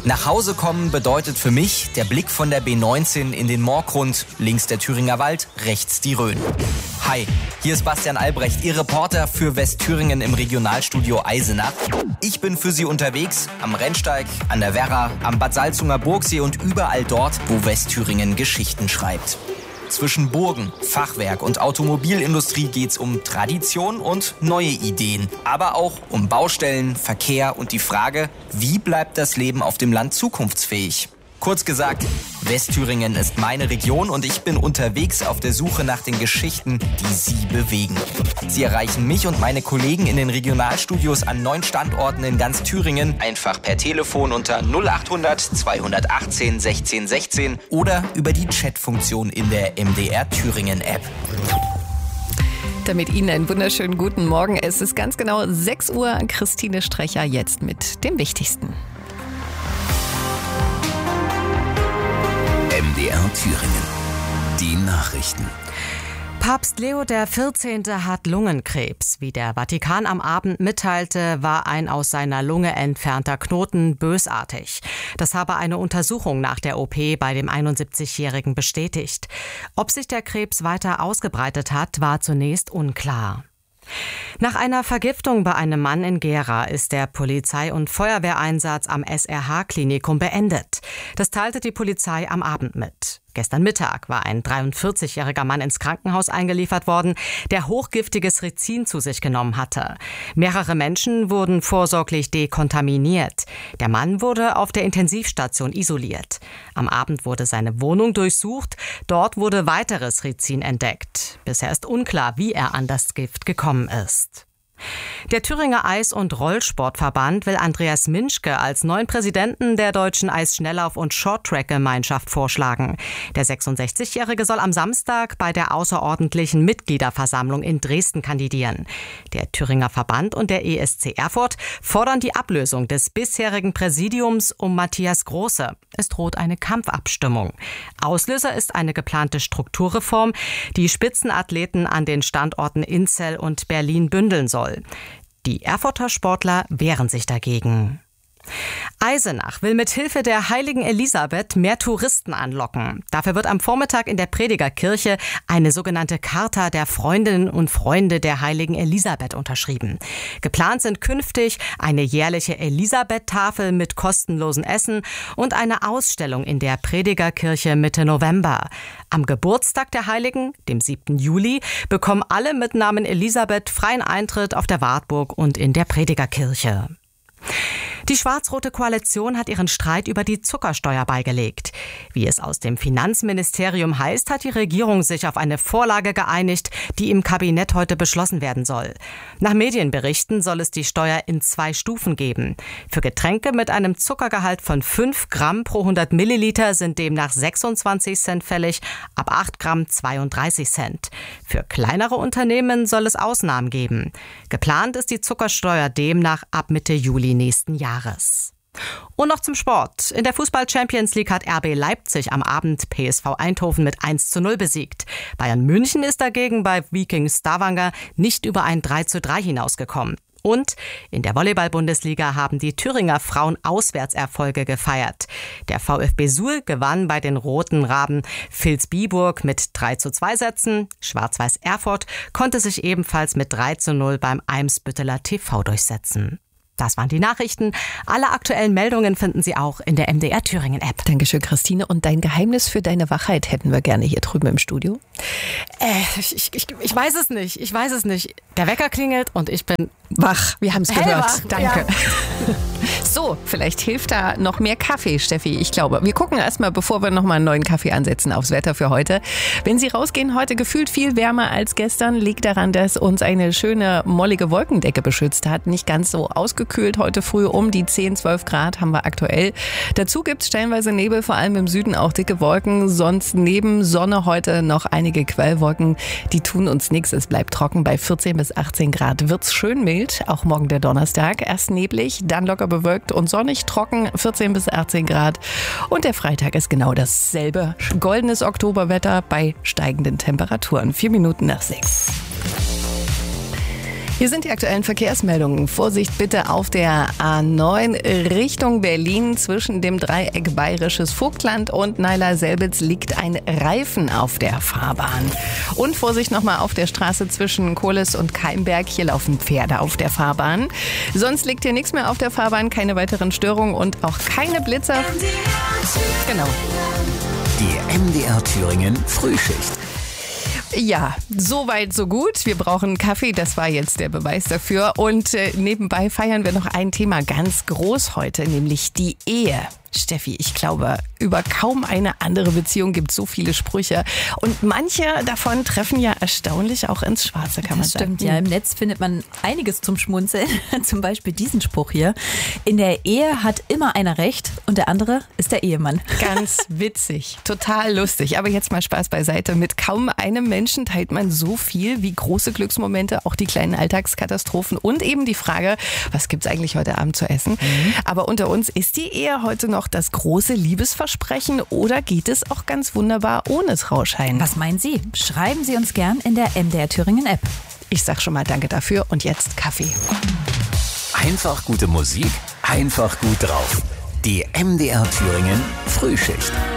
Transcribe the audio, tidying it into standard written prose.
Nach Hause kommen bedeutet für mich der Blick von der B19 in den Moorgrund, links der Thüringer Wald, rechts die Rhön. Hi, hier ist Bastian Albrecht, Ihr Reporter für Westthüringen im Regionalstudio Eisenach. Ich bin für Sie unterwegs am Rennsteig, an der Werra, am Bad Salzunger Burgsee und überall dort, wo Westthüringen Geschichten schreibt. Zwischen Burgen, Fachwerk und Automobilindustrie geht's um Tradition und neue Ideen. Aber auch um Baustellen, Verkehr und die Frage, wie bleibt das Leben auf dem Land zukunftsfähig? Kurz gesagt, Westthüringen ist meine Region und ich bin unterwegs auf der Suche nach den Geschichten, die Sie bewegen. Sie erreichen mich und meine Kollegen in den Regionalstudios an 9 Standorten in ganz Thüringen, einfach per Telefon unter 0800 218 16 16 oder über die Chatfunktion in der MDR Thüringen App. Damit Ihnen einen wunderschönen guten Morgen. Es ist ganz genau 6 Uhr. Christine Strecher jetzt mit dem Wichtigsten. MDR Thüringen. Die Nachrichten. Papst Leo XIV. Hat Lungenkrebs. Wie der Vatikan am Abend mitteilte, war ein aus seiner Lunge entfernter Knoten bösartig. Das habe eine Untersuchung nach der OP bei dem 71-Jährigen bestätigt. Ob sich der Krebs weiter ausgebreitet hat, war zunächst unklar. Nach einer Vergiftung bei einem Mann in Gera ist der Polizei- und Feuerwehreinsatz am SRH-Klinikum beendet. Das teilte die Polizei am Abend mit. Gestern Mittag war ein 43-jähriger Mann ins Krankenhaus eingeliefert worden, der hochgiftiges Rizin zu sich genommen hatte. Mehrere Menschen wurden vorsorglich dekontaminiert. Der Mann wurde auf der Intensivstation isoliert. Am Abend wurde seine Wohnung durchsucht. Dort wurde weiteres Rizin entdeckt. Bisher ist unklar, wie er an das Gift gekommen ist. Der Thüringer Eis- und Rollsportverband will Andreas Minschke als neuen Präsidenten der deutschen Eisschnelllauf- und Shorttrack-Gemeinschaft vorschlagen. Der 66-Jährige soll am Samstag bei der außerordentlichen Mitgliederversammlung in Dresden kandidieren. Der Thüringer Verband und der ESC Erfurt fordern die Ablösung des bisherigen Präsidiums um Matthias Große. Es droht eine Kampfabstimmung. Auslöser ist eine geplante Strukturreform, die Spitzenathleten an den Standorten Inzell und Berlin bündeln soll. Die Erfurter Sportler wehren sich dagegen. Eisenach will mit Hilfe der heiligen Elisabeth mehr Touristen anlocken. Dafür wird am Vormittag in der Predigerkirche eine sogenannte Charta der Freundinnen und Freunde der heiligen Elisabeth unterschrieben. Geplant sind künftig eine jährliche Elisabeth-Tafel mit kostenlosem Essen und eine Ausstellung in der Predigerkirche Mitte November. Am Geburtstag der Heiligen, dem 7. Juli, bekommen alle mit Namen Elisabeth freien Eintritt auf der Wartburg und in der Predigerkirche. Die schwarz-rote Koalition hat ihren Streit über die Zuckersteuer beigelegt. Wie es aus dem Finanzministerium heißt, hat die Regierung sich auf eine Vorlage geeinigt, die im Kabinett heute beschlossen werden soll. Nach Medienberichten soll es die Steuer in 2 Stufen geben. Für Getränke mit einem Zuckergehalt von 5 Gramm pro 100 Milliliter sind demnach 26 Cent fällig, ab 8 Gramm 32 Cent. Für kleinere Unternehmen soll es Ausnahmen geben. Geplant ist die Zuckersteuer demnach ab Mitte Juli nächsten Jahres. Und noch zum Sport. In der Fußball-Champions League hat RB Leipzig am Abend PSV Eindhoven mit 1:0 besiegt. Bayern München ist dagegen bei Viking Stavanger nicht über ein 3:3 hinausgekommen. Und in der Volleyball-Bundesliga haben die Thüringer Frauen Auswärtserfolge gefeiert. Der VfB Suhl gewann bei den Roten Raben Vilsbiburg mit 3:2 Sätzen. Schwarz-Weiß Erfurt konnte sich ebenfalls mit 3:0 beim Eimsbütteler TV durchsetzen. Das waren die Nachrichten. Alle aktuellen Meldungen finden Sie auch in der MDR Thüringen App. Dankeschön, Christine. Und dein Geheimnis für deine Wachheit hätten wir gerne hier drüben im Studio. Ich weiß es nicht. Ich weiß es nicht. Der Wecker klingelt und ich bin wach. Wir haben es gehört. Danke. Ja. So, vielleicht hilft da noch mehr Kaffee, Steffi. Ich glaube, wir gucken erstmal, bevor wir nochmal einen neuen Kaffee ansetzen, aufs Wetter für heute. Wenn Sie rausgehen, heute gefühlt viel wärmer als gestern. Liegt daran, dass uns eine schöne, mollige Wolkendecke beschützt hat. Nicht ganz so ausgekühlt. Heute früh um die 10, 12 Grad haben wir aktuell. Dazu gibt es stellenweise Nebel, vor allem im Süden auch dicke Wolken. Sonst neben Sonne heute noch einige Quellwolken. Die tun uns nichts. Es bleibt trocken. Bei 14 bis 18 Grad wird's schön mild. Auch morgen der Donnerstag. Erst neblig, dann locker bewölkt und sonnig, trocken, 14 bis 18 Grad. Und der Freitag ist genau dasselbe. Goldenes Oktoberwetter bei steigenden Temperaturen. 4 Minuten nach 6. Hier sind die aktuellen Verkehrsmeldungen. Vorsicht bitte auf der A9 Richtung Berlin. Zwischen dem Dreieck Bayerisches Vogtland und Naila-Selbitz liegt ein Reifen auf der Fahrbahn. Und Vorsicht nochmal auf der Straße zwischen Kohles und Keimberg. Hier laufen Pferde auf der Fahrbahn. Sonst liegt hier nichts mehr auf der Fahrbahn, keine weiteren Störungen und auch keine Blitzer. Genau. Die MDR Thüringen Frühschicht. Ja, so weit, so gut. Wir brauchen Kaffee, das war jetzt der Beweis dafür. Und nebenbei feiern wir noch ein Thema ganz groß heute, nämlich die Ehe. Steffi, ich glaube, über kaum eine andere Beziehung gibt es so viele Sprüche. Und manche davon treffen ja erstaunlich auch ins Schwarze, kann man sagen. Stimmt, ja. Im Netz findet man einiges zum Schmunzeln. Zum Beispiel diesen Spruch hier. In der Ehe hat immer einer recht und der andere ist der Ehemann. Ganz witzig, total lustig. Aber jetzt mal Spaß beiseite. Mit kaum einem Menschen teilt man so viel wie große Glücksmomente, auch die kleinen Alltagskatastrophen und eben die Frage, was gibt's eigentlich heute Abend zu essen? Aber unter uns, ist die Ehe heute noch das große Liebesversprechen oder geht es auch ganz wunderbar ohne Trauschein? Was meinen Sie? Schreiben Sie uns gern in der MDR Thüringen App. Ich sag schon mal danke dafür und jetzt Kaffee. Einfach gute Musik, einfach gut drauf. Die MDR Thüringen Frühschicht.